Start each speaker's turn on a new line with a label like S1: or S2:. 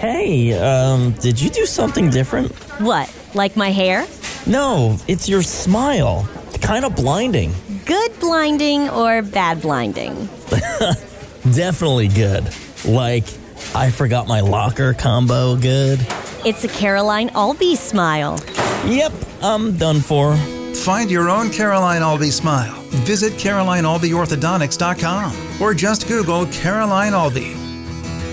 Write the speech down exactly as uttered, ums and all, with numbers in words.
S1: Hey, um, did you do something different?
S2: What, like my hair?
S1: No, it's your smile. Kind of blinding.
S2: Good blinding or bad blinding?
S1: Definitely good. Like, I forgot my locker combo good.
S2: It's a Caroline Albee smile.
S1: Yep, I'm done for.
S3: Find your own Caroline Albee smile. Visit Caroline Albee Orthodontics dot com or just Google Caroline Albee.